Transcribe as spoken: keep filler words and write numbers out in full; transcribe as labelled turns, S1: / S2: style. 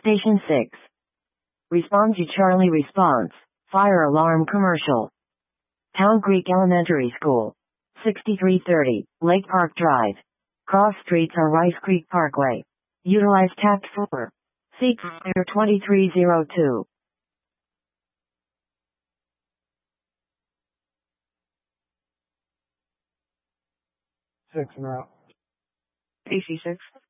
S1: Station six. Respond to Charlie response. Fire alarm commercial. Town Creek Elementary School. sixty-three thirty, Lake Park Drive. Cross streets on Rice Creek Parkway. Utilize tapped for. Seek fire twenty-three oh two.
S2: Six now.
S1: A C six.